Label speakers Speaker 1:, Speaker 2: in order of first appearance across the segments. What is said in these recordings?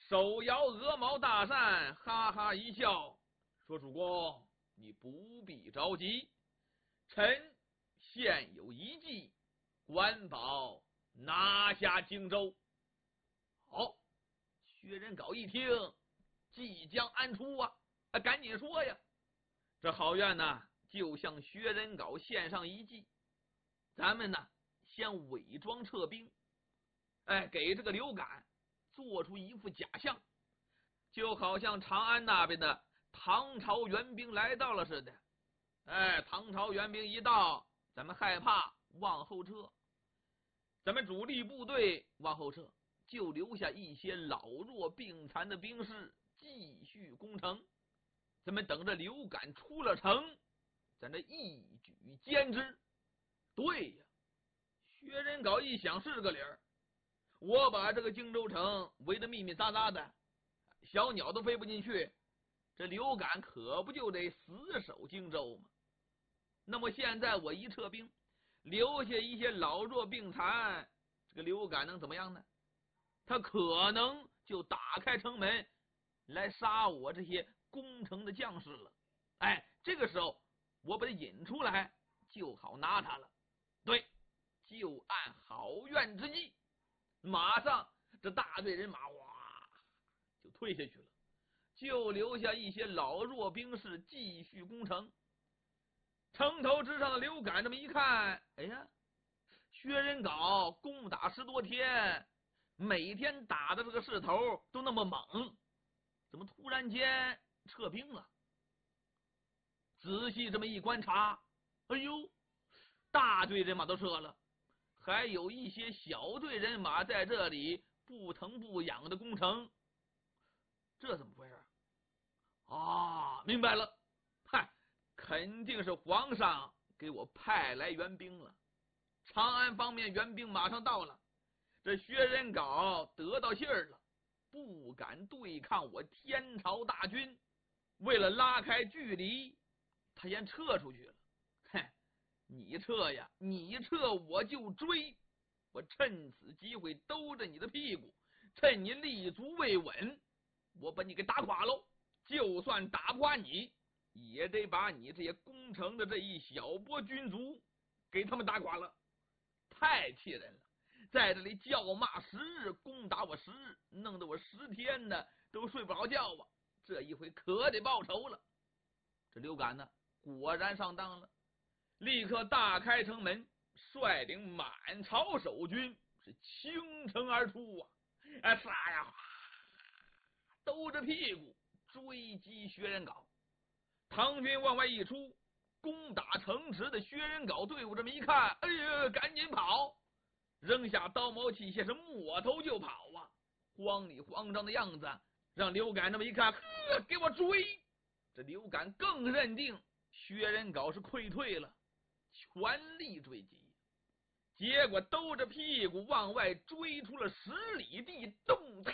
Speaker 1: 手摇鹅毛大扇，哈哈一笑，说：“主公，你不必着急，臣现有一计，管保拿下荆州。”好，薛仁杲一听，即将安出啊，赶紧说呀！这郝苑呢，就向薛仁杲献上一计，咱们呢，先伪装撤兵，给这个刘感做出一副假象，就好像长安那边的唐朝援兵来到了似的。唐朝援兵一到，咱们害怕往后撤，咱们主力部队往后撤，就留下一些老弱病残的兵士继续攻城。咱们等着刘感出了城，咱这一举歼之。对呀，薛仁杲一想是个理儿，我把这个荆州城围得密密匝匝的，小鸟都飞不进去，这刘感可不就得死守荆州吗？那么现在我一撤兵，留下一些老弱病残，这个刘感能怎么样呢？他可能就打开城门来杀我这些攻城的将士了。这个时候我把他引出来，就好拿他了。对，就按郝苑之计，马上这大队人马哇就退下去了，就留下一些老弱兵士继续攻城。城头之上的刘感这么一看，哎呀，薛仁杲攻打10多天，每天打的这个势头都那么猛，怎么突然间撤兵了？仔细这么一观察，哎呦，大队人马都撤了，还有一些小队人马在这里不疼不痒的攻城，这怎么回事啊？明白了，肯定是皇上给我派来援兵了。长安方面援兵马上到了，这薛仁杲得到信儿了，不敢对抗我天朝大军，为了拉开距离，他先撤出去了。你撤呀，你撤我就追，我趁此机会兜着你的屁股，趁你立足未稳，我把你给打垮喽。就算打垮你，也得把你这些攻城的这一小波军卒给他们打垮了。太气人了，在这里叫骂10日，攻打我10日，弄得我10天呢都睡不着觉啊！这一回可得报仇了。这刘感呢，果然上当了，立刻大开城门，率领满朝守军是倾城而出啊！杀呀，兜着屁股追击薛仁杲。唐军往外一出，攻打城池的薛仁杲队伍这么一看，哎呀，赶紧跑，扔下刀矛器械是抹头就跑啊！慌里慌张的样子，让刘感这么一看，给我追！这刘感更认定薛仁杲是溃退了，全力追击。结果兜着屁股往外追出了10里地，咚！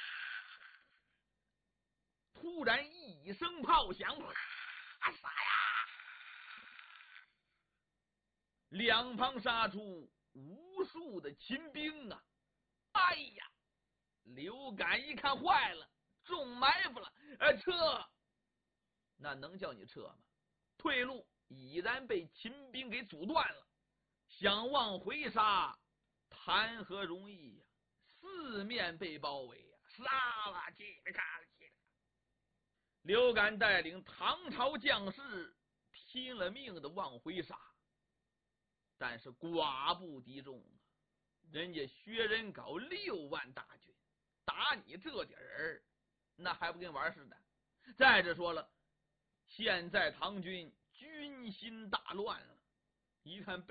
Speaker 1: 突然一声炮响，杀呀！两旁杀出无数的秦兵啊！哎呀，刘感一看坏了，中埋伏了，撤！那能叫你撤吗？退路已然被秦兵给阻断了，想往回杀，谈何容易呀！四面被包围呀，杀了叽里嘎啦叽里。刘感带领唐朝将士拼了命的往回杀，但是寡不敌众啊！人家薛仁杲6万大军，打你这点人，那还不跟玩似的？再者说了，现在唐军军心大乱了，一看